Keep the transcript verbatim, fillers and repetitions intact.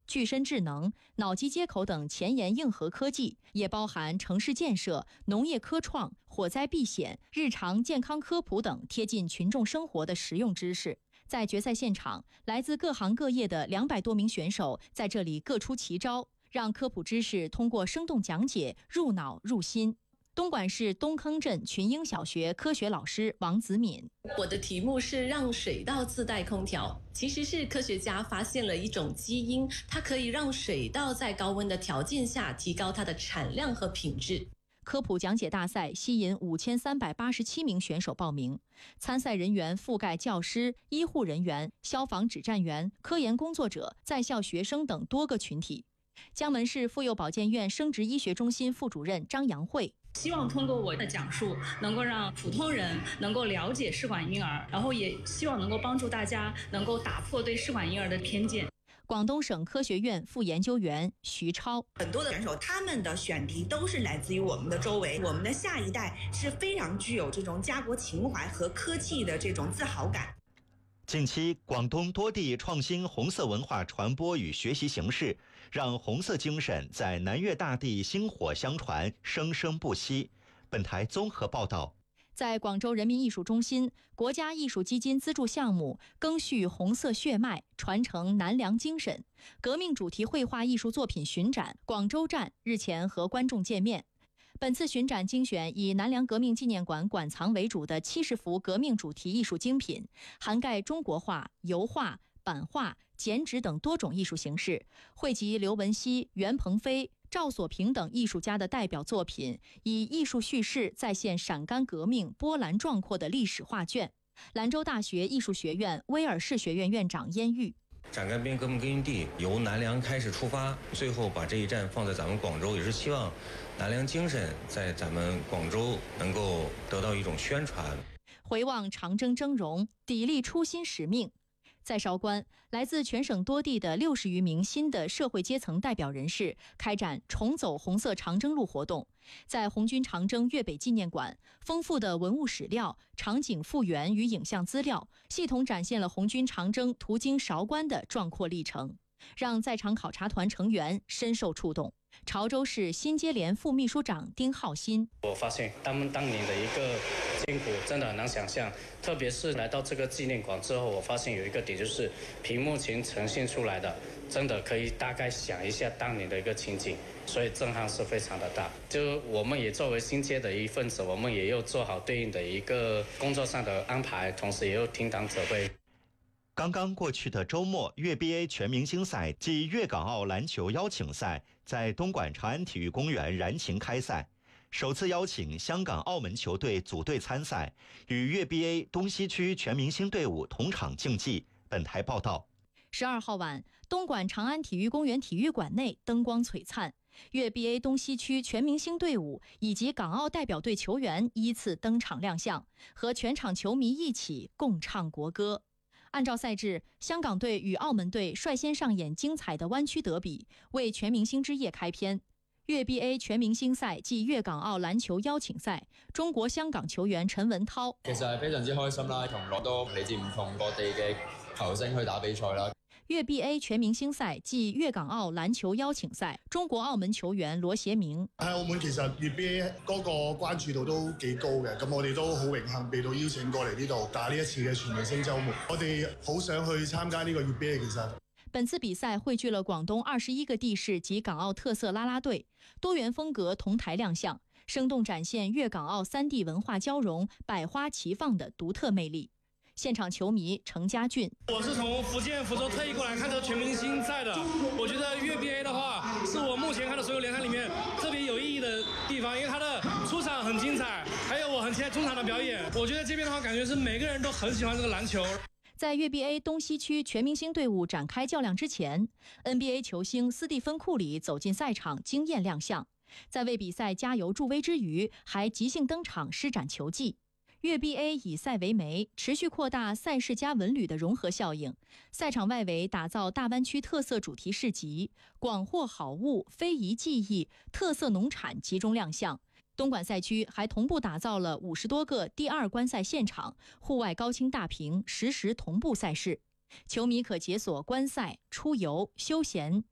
具身智能、脑机接口等前沿硬核科技，也包含城市建设、农业科创、火灾避险、日常健康科普等贴近群众生活的实用知识。在决赛现场，来自各行各业的两百多名选手在这里各出奇招，让科普知识通过生动讲解入脑入心。东莞市东坑镇群英小学科学老师王子敏： 我的题目是让水稻自带空调，其实是科学家发现了一种基因，它可以让水稻在高温的条件下提高它的产量和品质。 科普讲解大赛吸引五千三百八十七名选手报名，参赛人员覆盖教师、医护人员、消防指战员、科研工作者、在校学生等多个群体。江门市妇幼保健院生殖医学中心副主任张杨慧： 希望通过我的讲述，能够让普通人能够了解试管婴儿，然后也希望能够帮助大家能够打破对试管婴儿的偏见。 广东省科学院副研究员徐超： 很多的选手，他们的选题都是来自于我们的周围，我们的下一代是非常具有这种家国情怀和科技的这种自豪感。 近期，广东多地创新红色文化传播与学习形式，让红色精神在南粤大地薪火相传，生生不息。本台综合报道。 在广州人民艺术中心，国家艺术基金资助项目赓续红色血脉，传承南梁精神革命主题绘画艺术作品巡展广州站日前和观众见面。本次巡展精选以南梁革命纪念馆馆藏为主的七十幅革命主题艺术精品，涵盖中国画、油画、版画、剪纸等多种艺术形式，汇集刘文熙、袁鹏飞、赵所平等艺术家的代表作品，以艺术叙事再现陕甘革命波澜壮阔的历史画卷。兰州大学艺术学院威尔士学院院长燕玉： 陕甘边革命根据地由南梁开始出发，最后把这一站放在咱们广州，也是希望南梁精神在咱们广州能够得到一种宣传。 回望长征峥嵘，砥砺初心使命。在韶关，来自全省多地的六十余名新的社会阶层代表人士开展重走红色长征路活动。在红军长征粤北纪念馆，丰富的文物史料、场景复原与影像资料，系统展现了红军长征途经韶关的壮阔历程，让在场考察团成员深受触动。潮州市新接联副秘书长丁浩新： 我发现他们当年的一个艰苦真的很难想象，特别是来到这个纪念馆之后，我发现有一个点，就是屏幕前呈现出来的真的可以大概想一下当年的一个情景，所以震撼是非常的大。就我们也作为新接的一份子，我们也要做好对应的一个工作上的安排，同时也要听党指挥。 刚刚过去的周末，粤 B A 全明星赛暨粤港澳篮球邀请赛在东莞长安体育公园燃情开赛，首次邀请香港、澳门球队组队参赛，与粤 B A 东西区全明星队伍同场竞技。本台报道。 十二号晚，东莞长安体育公园体育馆内灯光璀璨，粤 B A 东西区全明星队伍以及港澳代表队球员依次登场亮相，和全场球迷一起共唱国歌。按照赛制，香港队与澳门队率先上演精彩的湾区德比，为全明星之夜開篇。粤 B A 全明星賽暨粵港澳籃球邀請賽，中國香港球員陳文濤其實係非常之開心啦，同落多嚟自唔同各地嘅球星去打比賽啦。 粤 B A 全明星賽暨粵港澳籃球邀請賽，中國澳門球員羅協明喺澳門其實粵 B A 嗰個關注度都幾高嘅，咁我哋都好榮幸被到邀請過嚟呢度打呢一次嘅全明星週末，我哋好想去參加呢個粵 B A 其實。 本次比賽匯聚了廣東二十一個地市及港澳特色啦啦隊，多元風格同台亮相，生動展現粵港澳三地文化交融、百花齊放的獨特魅力。現場球迷程家俊： 我是從福建福州特意過來看這全明星賽的，我覺得粵 B A 的話是我目前看的所有聯賽裡面特別有意義的地方，因為它的出場很精彩，還有我很期待中場的表演。我覺得這邊的話感覺是每個人都很喜歡這個籃球。 在粵 B A 東西區全明星隊伍展開較量之前， N B A 球星斯蒂芬·庫里走進賽場驚豔亮相，在為比賽加油助威之餘，還即興登場施展球技。粵 B A 以賽為媒，持續擴大賽事加文旅的融合效應，賽場外圍打造大灣區特色主題市集，廣貨好物、非遺技藝、特色農產集中亮相。東莞賽區還同步打造了五十多個第二觀賽現場，戶外高清大屏實時同步賽事，球迷可解鎖觀賽、出遊、休閒、